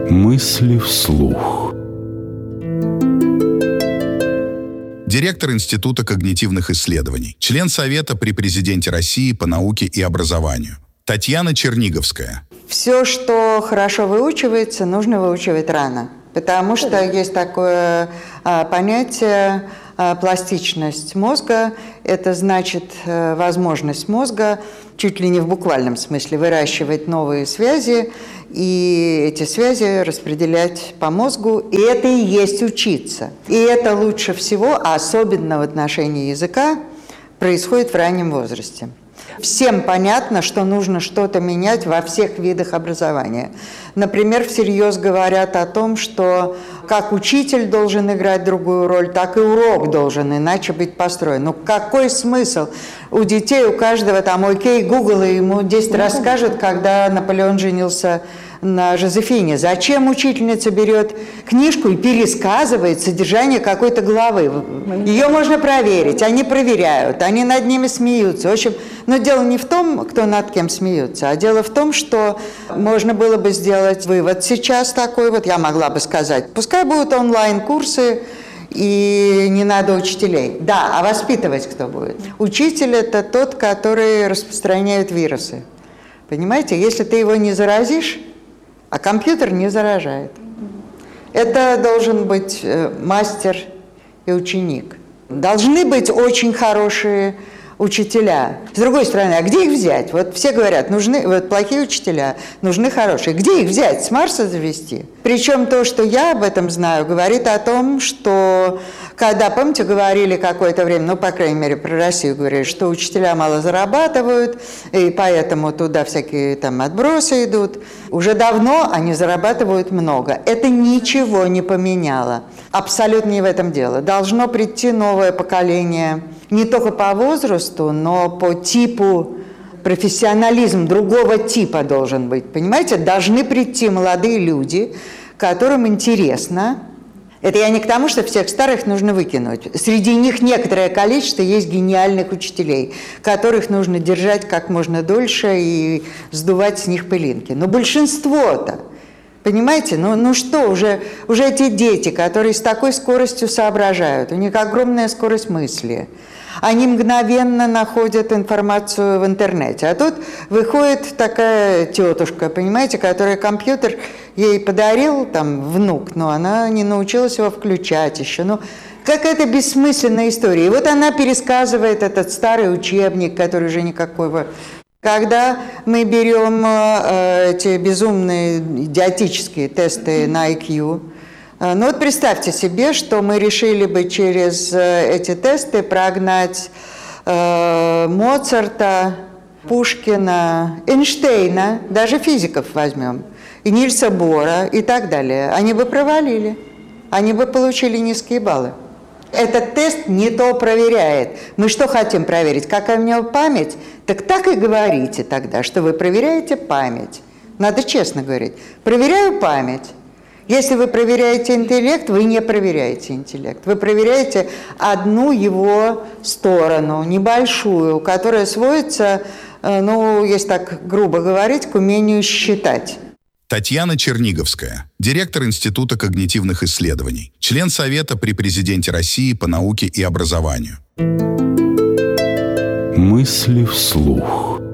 Мысли вслух. Директор Института когнитивных исследований, член Совета при Президенте России по науке и образованию Татьяна Черниговская. Все, что хорошо выучивается, нужно выучивать рано. Потому что есть такое понятие пластичность мозга. Это значит возможность мозга чуть ли не в буквальном смысле выращивать новые связи и эти связи распределять по мозгу. И это и есть учиться. И это лучше всего, особенно в отношении языка, происходит в раннем возрасте. Всем понятно, что нужно что-то менять во всех видах образования. Например, всерьез говорят о том, что как учитель должен играть другую роль, так и урок должен иначе быть построен. Ну какой смысл? У детей, у каждого там окей, Google, и ему 10 раз скажут, когда Наполеон женился на Жозефине. Зачем учительница берет книжку и пересказывает содержание какой-то главы? Ее можно проверить, они проверяют, они над ними смеются. В общем, но дело не в том, кто над кем смеется, а дело в том, что можно было бы сделать вывод сейчас такой, вот я могла бы сказать, пускай будут онлайн-курсы, и не надо учителей. Да, а воспитывать кто будет? Учитель – это тот, который распространяет вирусы. Понимаете, если ты его не заразишь, а компьютер не заражает. Это должен быть мастер и ученик. Должны быть очень хорошие учителя. С другой стороны, а где их взять? Вот все говорят, нужны вот плохие учителя, нужны хорошие. Где их взять? С Марса завести? Причем то, что я об этом знаю, говорит о том, что когда, помните, говорили какое-то время, ну, по крайней мере, про Россию говорили, что учителя мало зарабатывают, и поэтому туда всякие там отбросы идут. Уже давно они зарабатывают много. Это ничего не поменяло. Абсолютно не в этом дело. Должно прийти новое поколение не только по возрасту, но по типу, профессионализм другого типа должен быть. Понимаете, должны прийти молодые люди, которым интересно. Это я не к тому, что всех старых нужно выкинуть. Среди них некоторое количество есть гениальных учителей, которых нужно держать как можно дольше и сдувать с них пылинки. Но большинство-то, понимаете, ну что, уже эти дети, которые с такой скоростью соображают, у них огромная скорость мысли, они мгновенно находят информацию в интернете. А тут выходит такая тетушка, понимаете, которая компьютер ей подарил, там, внук, но она не научилась его включать еще. Ну, какая-то бессмысленная история. И вот она пересказывает этот старый учебник, который уже никакого... Когда мы берем эти безумные идиотические тесты на IQ, ну вот представьте себе, что мы решили бы через эти тесты прогнать Моцарта, Пушкина, Эйнштейна, даже физиков возьмем, и Нильса Бора и так далее. Они бы провалили, они бы получили низкие баллы. Этот тест не то проверяет. Мы что хотим проверить? Какая у него память? Так и говорите тогда, что вы проверяете память. Надо честно говорить. Проверяю память. Если вы проверяете интеллект, вы не проверяете интеллект. Вы проверяете одну его сторону, небольшую, которая сводится, ну, если так грубо говорить, к умению считать. Татьяна Черниговская, директор Института когнитивных исследований, член Совета при Президенте России по науке и образованию. Мысли вслух.